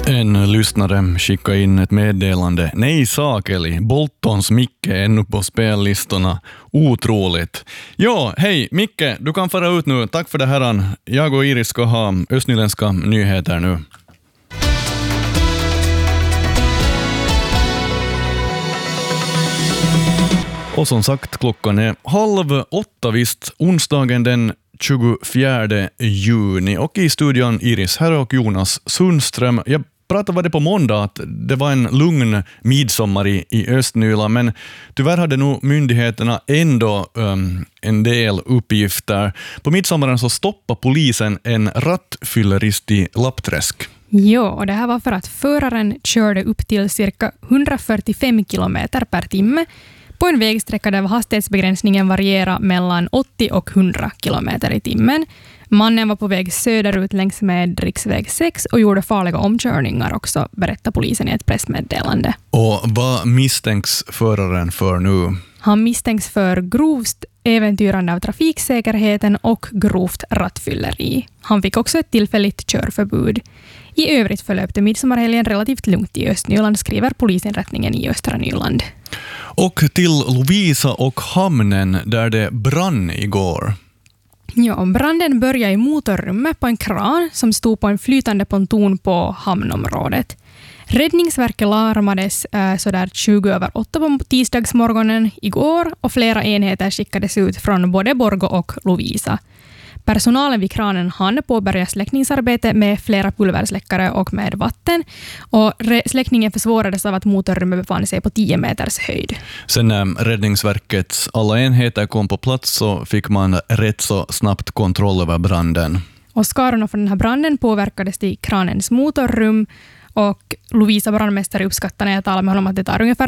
En lyssnare skickade in ett meddelande. Nej, Sakeli. Boltons Micke är ännu på spellistorna. Otroligt. Ja, hej Micke, du kan fara ut nu. Tack för det här. Jag och Iris ska ha östnyländska nyheter nu. Och som sagt, klockan är 7:30 visst, onsdagen den 24 juni. Och i studion Iris här och Jonas Sundström. Jag pratade det på måndag att det var en lugn midsommar i Östnyland, men tyvärr hade nog myndigheterna ändå en del uppgifter. På midsommaren så stoppade polisen en rattfyllerist i Lappträsk. Ja, och det här var för att föraren körde upp till cirka 145 kilometer per timme på en vägsträcka där hastighetsbegränsningen varierar mellan 80 och 100 kilometer i timmen. Mannen var på väg söderut längs med riksväg 6 och gjorde farliga omkörningar också, berättar polisen i ett pressmeddelande. Och vad misstänks föraren för nu? Han misstänks för grovt äventyrande av trafiksäkerheten och grovt rattfylleri. Han fick också ett tillfälligt körförbud. I övrigt förlöpte midsommarhelgen relativt lugnt i Östnyland, skriver polisinrättningen i Östra Nyland. Och till Lovisa och hamnen där det brann igår. Ja, branden började i motorrummet på en kran som stod på en flytande ponton på hamnområdet. Räddningsverket larmades sådär 7:20 på tisdagsmorgonen igår och flera enheter skickades ut från både Borgå och Lovisa. Personalen vid kranen hann påbörja släckningsarbete med flera pulversläckare och med vatten. Och släckningen försvårades av att motorrummet befann sig på 10 meters höjd. Sen när Räddningsverkets alla enheter kom på plats så fick man rätt så snabbt kontroll över branden. Och skadorna från den här branden påverkades till kranens motorrum och Lovisa brandmästare uppskattar när jag talar med honom att det tar ungefär